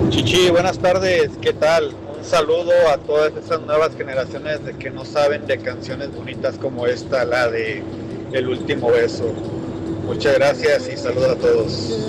Chichi, buenas tardes, ¿qué tal? Un saludo a todas esas nuevas generaciones de que no saben de canciones bonitas como esta, la de El último beso. Muchas gracias y saludos a todos.